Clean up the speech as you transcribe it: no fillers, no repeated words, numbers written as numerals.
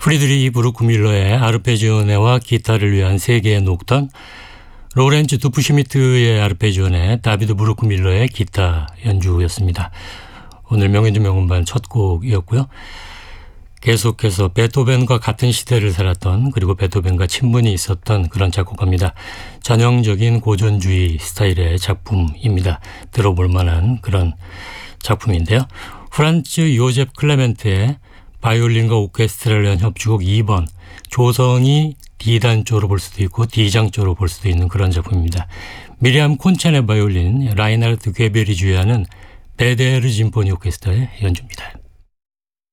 프리드리히 부르크 밀러의 아르페지오네와 기타를 위한 세계의 녹턴, 로렌츠 두프시미트의 아르페지오네, 다비드 부르크 밀러의 기타 연주였습니다. 오늘 명연주 명음반 첫 곡이었고요. 계속해서 베토벤과 같은 시대를 살았던, 그리고 베토벤과 친분이 있었던 그런 작곡가입니다. 전형적인 고전주의 스타일의 작품입니다. 들어볼 만한 그런 작품인데요. 프란츠 요제프 클레멘트의 바이올린과 오케스트라를 위한 협주곡 2번, 조성이 D단조로 볼 수도 있고 D장조로 볼 수도 있는 그런 작품입니다. 미리암 콘첸의 바이올린, 라이나르트 괴벨이 주의하는 베데르 짐포니 오케스트라의 연주입니다.